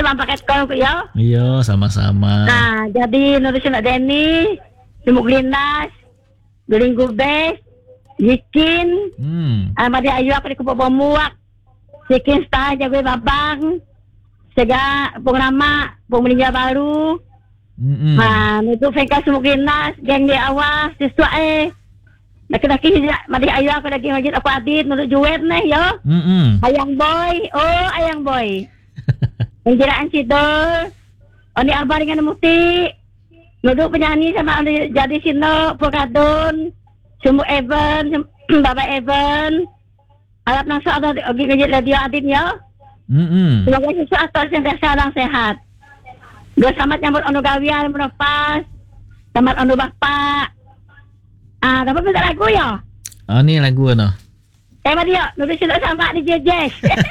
sama paket kau ya. Iya, sama-sama. Nah, jadi nurusin Denny, Simuk Linas, Guling Gubes, Yikin, Amadi Ayu aku di Kupo Bomuak, Sikin Star Jago Babang, Sega Pengrama, Pemelinja Baru. Nah, itu Fengka Simuk Linas, geng di awas, siswa Laki-laki Madi Ayu aku lagi ngajit aku adit nurut juwet nih yo. Ayang boy. Penjiraan Sidol. Oni Albar dengan Muti. Nuduk penyanyi sama jadi Sino Pokadon. Sumu Evan, Baba Evan. Alap nang soal lagi ngajit radio adit yo. Semoga sesuatu yang salang sehat. Dua selamat nyambut ono gawian menopas. Selamat ono bapak. Dapat minta lagu ya? Ni lagu ano? Mari yuk, nulis sila sama di Jess.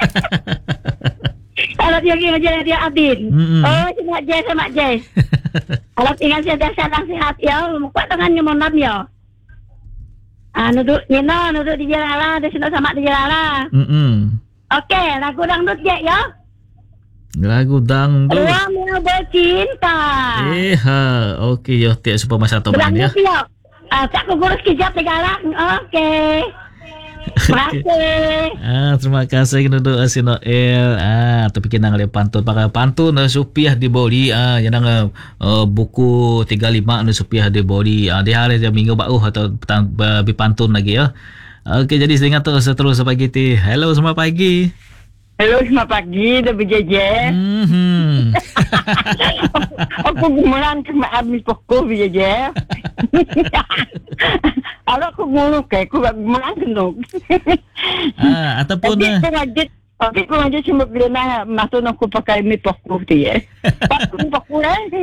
Kalau dia lagi ngajar dia Adin. Cuma Jess sama Jess. Kalau tinggal saya sedang sehat ya, kuat tangannya monam ya. Nuduk di Jelala, di sini sama di Jelala. Oke, lagu dangdut ya. Lagu dangdut. Ruang yang bercinta. Okey yo, tiap super masa tu main ya. Tak kurus kejap sekarang. Okey. Terima kasih. Terima kasih duduk si Noel. Tapi kita ngale pantun pakai pantun Supiah di body. Yang buku 35 Supiah di body. Di hari minggu baru atau petang pantun lagi ya. Okey, jadi saya ingat terus pagi ti. Hello selamat pagi. Hello selamat pagi dah berjeje. Aku gemulan cuma habis pokok berjeje. Kalau aku nguluk aku gemulan genuk. Ataupun aku ngajit cuma beli masuk aku pakai mi pokok tu ya. Pokok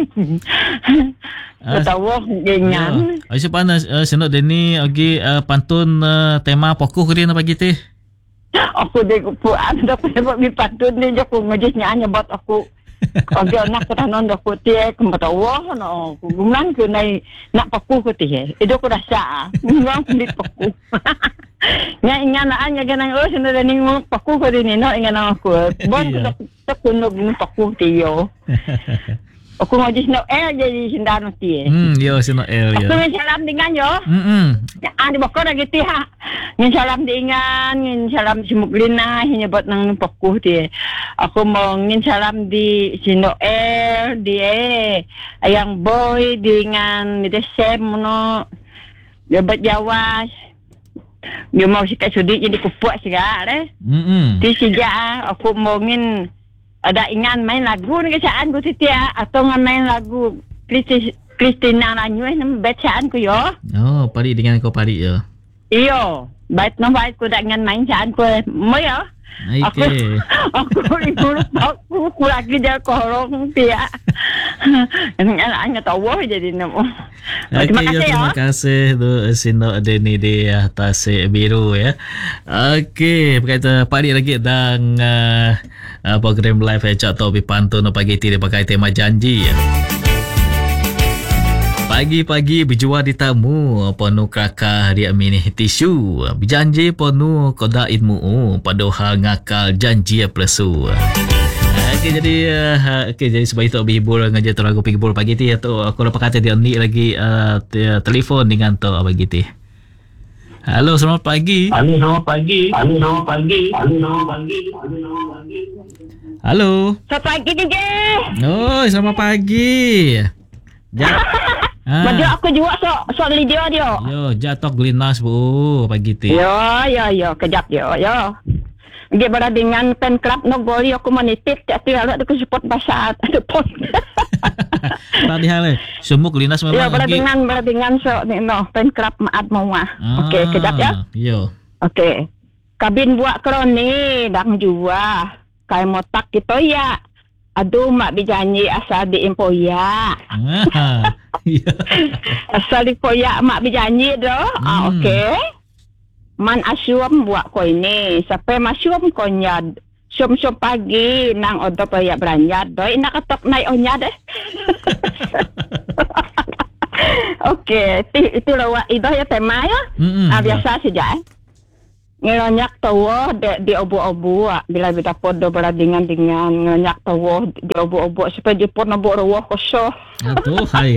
tahu gengan. Asyik panas senok Denny lagi pantun tema pokok dia nak pagi ti. Aku dek puan dah sebab mi pantun ni aku ngajit nyanyi buat aku. Kalau nak ketahuan aku tiak kembali no, guman ke nak paku ke tiak. Itu aku rasa, guman kulit paku. Ingat nak ganang sebenarnya ni paku ke ni no ingat aku. Bon tak kuno guna paku tiak. Aku ngajis Noel jadi sindano tiak. Yo si Noel yo. Aku salam dengan yo. Di bawah lagi tiak. Ngin salam diingan, ngin salam si Muglina, hinyabot ng paku tiak. Aku mau ngin salam di si Noel, di ayang boy, dengan di Desem, no, jabat Jawas. Dia mau si kasudi jadi kupuak segala, Di sija aku mau ngin ada ingan main lagu ni kesaan ku titia atau main lagu Kristina Ranyu bacaan ku yo. Oh, pari dengan kau pari yo. Iyo, baik ku dak ngan main caan ku mo yo. Aku aku lagi dia korong dia. Hanya tahu jadi nemu. Terima kasih tu Sino Denny di atas biru ya. Okey, berkata pagi lagi dan program live cak topi pantun pagi ti pakai tema janji ya. Pagi-pagi berjua di tamu penuh kakak dia mini tisu berjanji penuh koda idmu pada hal ngakal janji plesu. Okey jadi sebab itu berhibur ngaji tu lagu penghibur pagi ti atau aku dapat kata dia ni lagi telefon dengan tu pagi ti. Halo selamat pagi. Halo. Selamat pagi DJ. Oh selamat pagi. Maju aku juga sok lidia dia. Yo, jatuh Glinas bu pagi ti. Yo, kejap yo. Dia berada dengan pen club Nogori aku menitip tak tiada aku support basat support. Tadi hal semua Glinas memang. Yo, berada dengan sok no pen club maat mau. Okey, kejap ya. Yo. Okey. Kabin buat kroni dang jua. Kai motak kita ya. Aduh mak berjanji asal diimpo ya. Asal diimpo ya mak berjanji doh. Okey. Man asyum buat ko ini. Sampai masyum ko nyad. Syum pagi nang odo pa ya beranyad. Doi nak ketok naik onyad deh. Okey, itu lawa itu ya tema ya. Biasa saja. ngeronyak tawa di obo-obo bila bida podo beradingan dengan ngeronyak tawa di obo-obo supaya di pon nabok rawah kosong. Aduh, hai.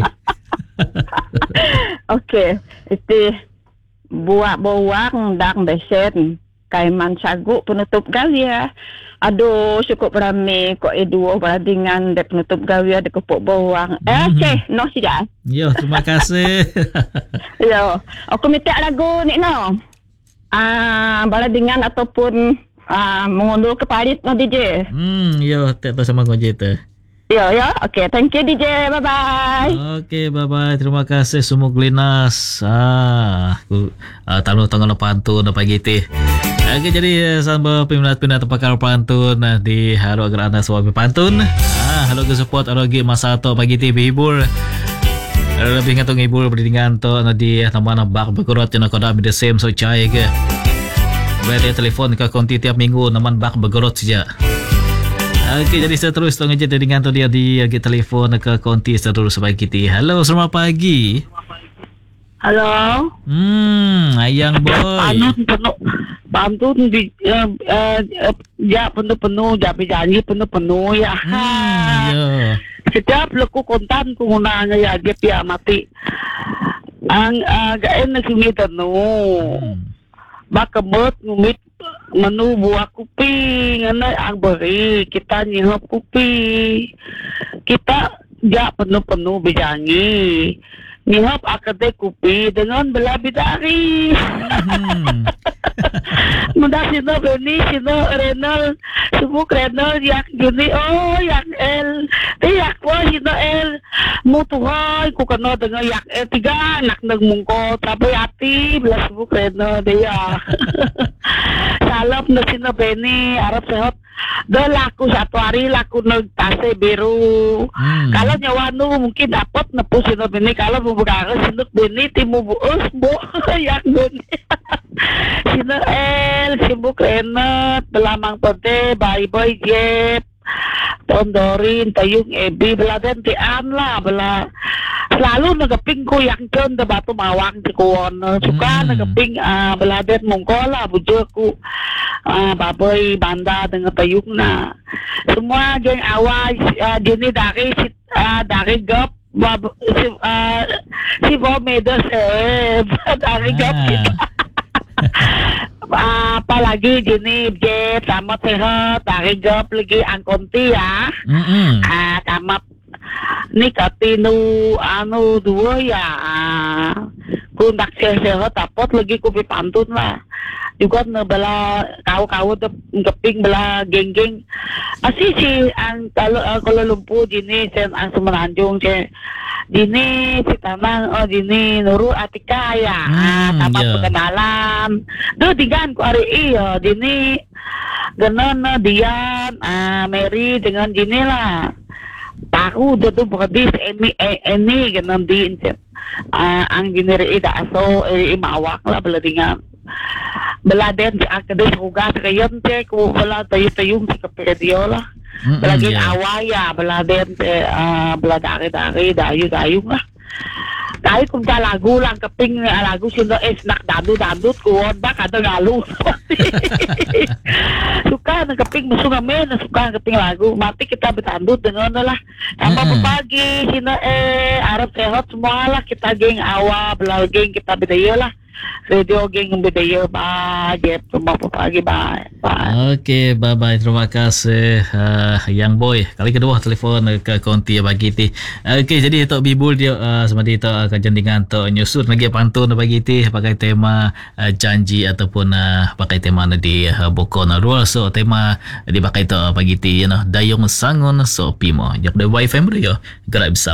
Okey, itu buat bawang dang besen. Kaiman sagu penutup gawia. Aduh, cukup beramai kok dua beradingan de penutup gawia de kepuk bawang. Okey, no sida. Yo, terima kasih. Yo, aku minta lagu ni no. Beradingan ataupun mengundur ke parit no DJ. Yo, tak tahu sama kau tu. Yo, okey, thank you DJ. Bye bye. Okey, bye bye. Terima kasih semua Glinas. Aku tahu tangan pantun pagi ti. Okey, jadi sambil peminat-peminat pakar pantun di haro agar anda suami pantun. Halo ke support arogi masa to pagi ti hibur. Lebih ngatong hibur berdingan to di taman bak berkurot yang koda the same so cai ke. Boleh telefon ke konti tiap minggu naman bak berkurot saja. Okey, jadi seterus tong je dengan tu dia di telefon ke konti seterus sampai kita. Halo, selamat pagi. Halo. Ayang boy. Pantun di ya penuh-penuh, janji penuh-penuh ya. Ya. Setiap leku kontan ku ngunanya ya gep ya mati. Ang gaen na sumita no. Bakabot ngumit menu buah kuping ang beri kita nyihap kupi kita ja penuh-penuh bijangi nyihap akade kupi dengan belah bidari. Mudah sino Beni, sino Renal, sumuk Renal, yak Juni, yak El, yak po, sino El, mutuhay, kukano dengan yak El, tiga anak nagmungko, tapi hati, belas sumuk Renal, dia. Salap na sino Beni, Arab sehat, laku satu hari, laku nagtase biru. Kalau nyawanu mungkin dapat nepu sino Beni, kalau bubukakas sino Beni, timubuos, yak Beni. Sino El, sibuk Renat, belamang pete, boy Jep, Tondorin, Tayung Ebi, beladen tian lah, bela selalu nagaping ko yang con da batu mawang si kuon, suka nagaping beladen mongkola, bujo ku baboy banda dengan Tayung na, semua geng awal dini dari gap, si Bomedas dari gap kita. Apalagi gini Jet tamat sehat dari gap lagi angkonti ya tamat nikatinu anu dua ya kundak sehat dapat lagi kopi pantun lah juga bela kau ngeping bela geng-geng si ang kalau lumpuh gini sen ang Semenanjung dini si Tanang dini Nurul Atika ya tamat perkenalan digan ku hari iya dini genon Dian Mary dengan dini lah tahu tu berdis ini genon din ang gini ida aso mawak lah beladingan beladen si akades hugas kayon ku bela tayung si kapedio lah Belagi awaya, beladen beladari dayu lah. Kahit kung sa lagu lang kaping lagu sino snack dandut kuon ba kada ngalu. Suka ng kaping muso ngamen, suka ng kaping lagu. Mati kita betandut dengan lah. Sama pagi sino Arab sehat semua lah kita geng awa belageng kita bedaya lah. Radio geng bedaya ba Jep semua pagi bye. Okey, bye-bye. Terima kasih Yang Boy. Kali kedua telefon ke konti pagi ti. Okey, jadi tok bibul dia semadi tok kajian dengan tok nyusun lagi pantun pagi ti pakai tema janji ataupun pakai tema di Bokon Rural. So tema dipakai tok pagi ti dayung sangon so pimo. Jok de wifi mo yo. Gerak bisa